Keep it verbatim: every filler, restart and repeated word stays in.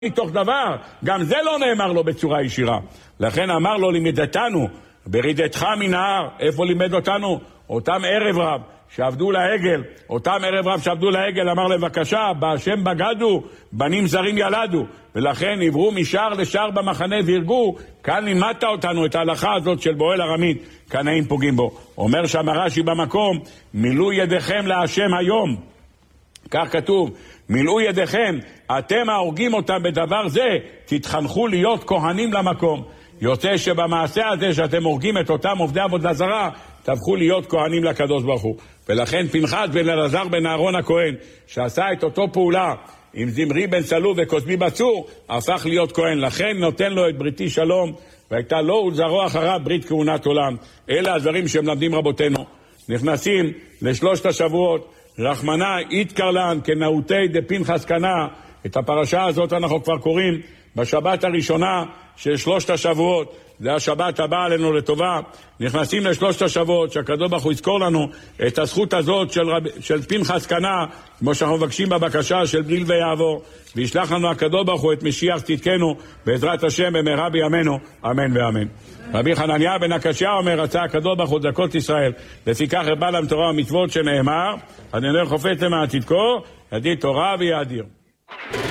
מתוך דבר, גם זה לא נאמר לו בצורה ישירה. לכן אמר לו, לימדתנו, ברידתך מן ההר. איפה לימד אותנו? אותם ערב רב שעבדו לעגל, אותם ערב רב שעבדו לעגל, אמר לבקשה, בהשם בגדו, בנים זרים ילדו, ולכן עברו משער לשער במחנה והרגו. כאן לימדת אותנו את ההלכה הזאת של בועל ארמית, קנאים פוגעים בו. אומר שם רש"י במקום, מילאו ידיכם להשם היום, כך כתוב, מילאו ידיכם, אתם ההורגים אותם בדבר זה, תתחנכו להיות כהנים למקום. יוצא שבמעשה הזה שאתם הורגים את אותם עובדי עבודה זרה, תהפכו להיות כהנים לקדוש ברוך הוא. ולכן פנחס בן אלעזר בן אהרון הכהן, שעשה את אותו פעולה עם זמרי בן סלו וכוסבי בצור, הפך להיות כהן. לכן נותן לו את בריתי שלום, והייתה לו ולזרעו אחריו ברית כהונת עולם. אלה הדברים שמלמדים רבותינו. נכנסים לשלושת השבועות, רחמנא יתקרלן כנאותי דפנחס קנה. את הפרשה הזאת אנחנו כבר קוראים בשבת הראשונה של שלושת השבועות. זה השבת הבאה עלינו לטובה. נכנסים לשלושת השבועות שהקדוש ברוך הוא יזכור לנו את הזכות הזאת של, רב... של פנחס קנה, כמו שאנחנו מבקשים בבקשה של בליל ויעבור, וישלח לנו הקדוש ברוך הוא את משיח צדקנו בעזרת השם במהרה בימינו, אמן ואמן. רבי חנניה בן הקשיא אומר, רצה הקדוש ברוך הוא צדקות ישראל, לפיכך הרבה להם תורה ומצוות שנאמר, הנהנה חופץ למען צדקו, ידיד תורה ויאדיר.